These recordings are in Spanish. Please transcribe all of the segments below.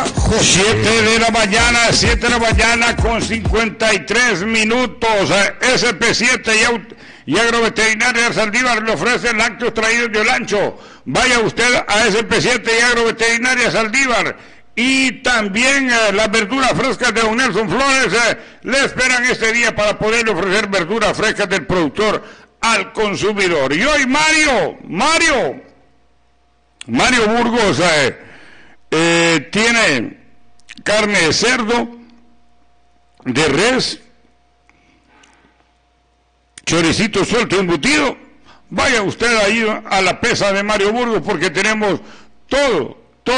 7 de la mañana con 53 minutos. SP7 y Agroveterinaria Saldívar le ofrece lácteos traídos de Olancho. Vaya usted a SP7 y Agroveterinaria Saldívar. Y también las verduras frescas de Don Nelson Flores le esperan este día para poderle ofrecer verduras frescas del productor al consumidor. Y hoy Mario Burgos tiene carne de cerdo, de res, choricito suelto embutido. Vaya usted ahí a la pesa de Mario Burgos porque tenemos todo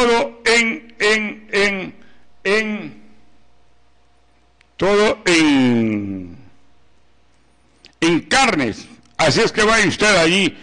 en carnes. Así es que vaya usted allí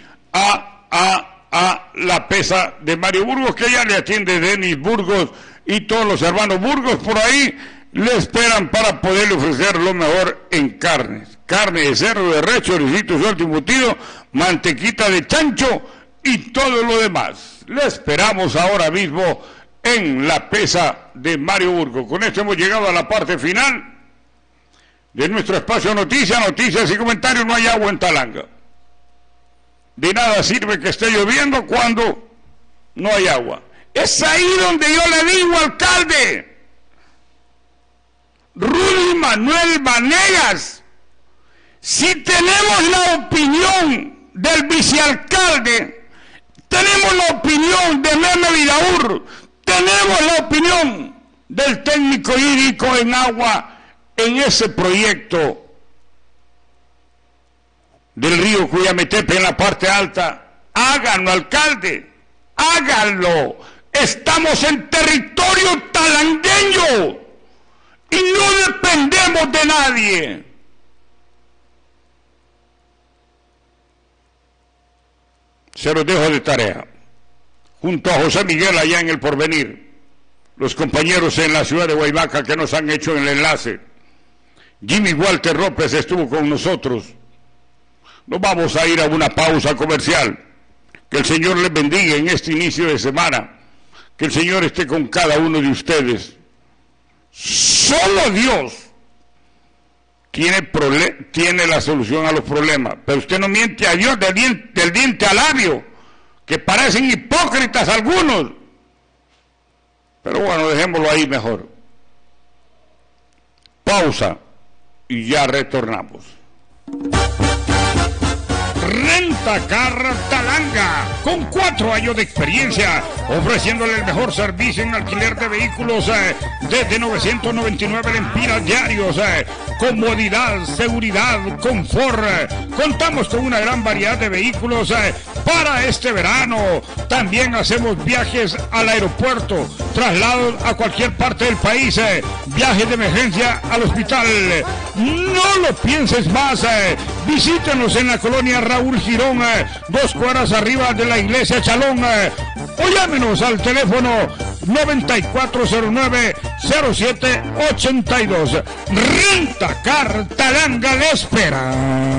a la pesa de Mario Burgos, que ya le atiende Denis Burgos y todos los hermanos Burgos por ahí le esperan para poderle ofrecer lo mejor en carnes. Carne de cerdo, de res, choricito suelto embutido, mantequita de chancho y todo lo demás. Le esperamos ahora mismo en la pesa de Mario Burgos. Con esto hemos llegado a la parte final de nuestro espacio noticias y comentarios. No hay agua en Talanga. De nada sirve que esté lloviendo cuando no hay agua. Es ahí donde yo le digo, alcalde Rudy Manuel Vanegas, si tenemos la opinión del vicealcalde, tenemos la opinión de Meme Vidaur, tenemos la opinión del técnico hídrico en agua en ese proyecto del río Cuyametepe en la parte alta. Háganlo, alcalde, háganlo. Estamos en territorio talangueño y no dependemos de nadie. Se los dejo de tarea. Junto a José Miguel allá en El Porvenir, los compañeros en la ciudad de Guaymaca que nos han hecho el enlace. Jimmy Walter López estuvo con nosotros. Nos vamos a ir a una pausa comercial. Que el Señor les bendiga en este inicio de semana. Que el Señor esté con cada uno de ustedes. Solo Dios tiene la solución a los problemas. Pero usted no miente a Dios del diente al labio, que parecen hipócritas algunos. Pero bueno, dejémoslo ahí mejor. Pausa y ya retornamos. Rentacar Talanga, con 4 años de experiencia, ofreciéndole el mejor servicio en alquiler de vehículos desde 999 lempiras diarios, comodidad, seguridad, confort. Contamos con una gran variedad de vehículos para este verano. También hacemos viajes al aeropuerto, traslados a cualquier parte del país, viajes de emergencia al hospital. No lo pienses más, visítenos en la colonia Raúl Girón, 2 cuadras arriba de la iglesia Chalón, o llámenos al teléfono 9409-0782. Rentacar Talanga le espera.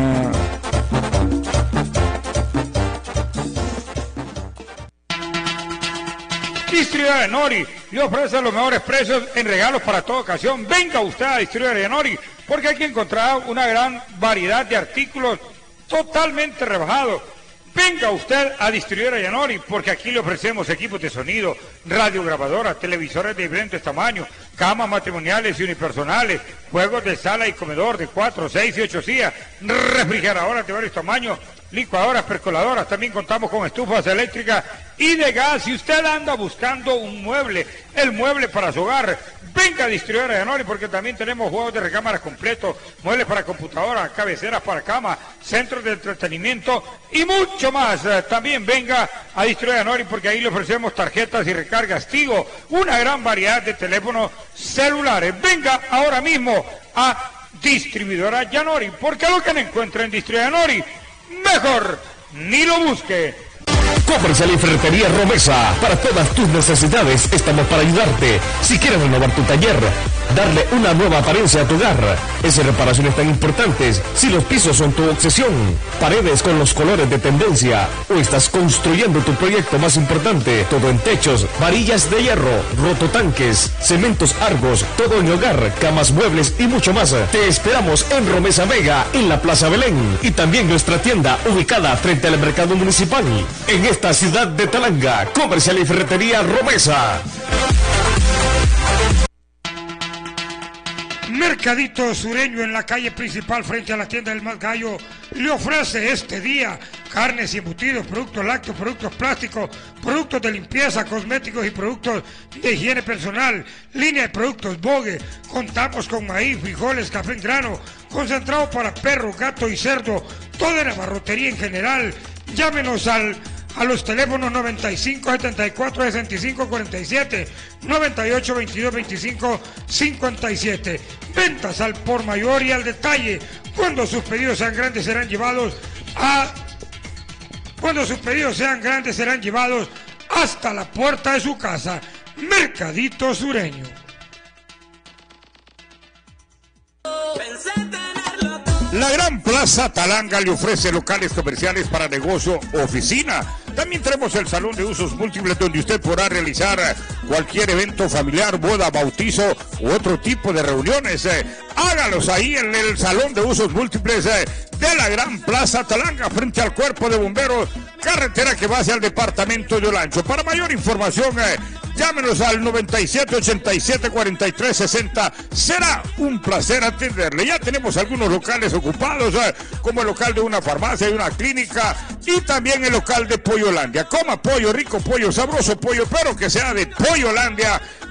Distribuidora de Nori le ofrece los mejores precios en regalos para toda ocasión. Venga usted a Distribuidora de Nori, porque aquí encontrará una gran variedad de artículos totalmente rebajados. Venga usted a Distribuidora Yanori, porque aquí le ofrecemos equipos de sonido, radiograbadoras, televisores de diferentes tamaños, camas matrimoniales y unipersonales, juegos de sala y comedor de 4, 6 y 8 sillas, refrigeradoras de varios tamaños, licuadoras, percoladoras. También contamos con estufas eléctricas y de gas. Si usted anda buscando un mueble, el mueble para su hogar, venga a Distribuidora Yanori, porque también tenemos juegos de recámaras completos, muebles para computadoras, cabeceras para cama, centros de entretenimiento y mucho más. También venga a Distribuidora Yanori, porque ahí le ofrecemos tarjetas y recargas Tigo, una gran variedad de teléfonos celulares. Venga ahora mismo a Distribuidora Yanori, porque lo que no encuentra en Distribuidora Yanori, mejor ni lo busque. Comercial y Ferretería Romesa. Para todas tus necesidades estamos para ayudarte. Si quieres renovar tu taller, darle una nueva apariencia a tu hogar. Esas reparaciones tan importantes, si los pisos son tu obsesión, paredes con los colores de tendencia, o estás construyendo tu proyecto más importante, todo en techos, varillas de hierro, rototanques, cementos Argos, todo en hogar, camas, muebles y mucho más. Te esperamos en Romesa Vega, en la Plaza Belén, y también nuestra tienda ubicada frente al mercado municipal, en esta ciudad de Talanga. Comercial y Ferretería Romesa. Mercadito Sureño en la calle principal frente a la tienda del Más Gallo le ofrece este día carnes y embutidos, productos lácteos, productos plásticos, productos de limpieza, cosméticos y productos de higiene personal, línea de productos Bogue. Contamos con maíz, frijoles, café en grano, concentrado para perro, gato y cerdo, toda la barrotería en general. Llámenos a los teléfonos 95 74 65 47, 98 22 25 57. Ventas al por mayor y al detalle. Cuando sus pedidos sean grandes serán llevados hasta la puerta de su casa. Mercadito Sureño. La Gran Plaza Talanga le ofrece locales comerciales para negocio o oficina. También tenemos el salón de usos múltiples donde usted podrá realizar cualquier evento familiar, boda, bautizo u otro tipo de reuniones. Hágalos ahí en el salón de usos múltiples de la Gran Plaza Talanga, frente al Cuerpo de Bomberos, carretera que va hacia el departamento de Olancho. Para mayor información, llámenos al 97 87 43 60. Será un placer atenderle. Ya tenemos algunos locales ocupados, como el local de una farmacia y una clínica, y también el local de Pollolandia. Coma pollo rico, pollo sabroso, pollo, pero que sea de Pollolandia.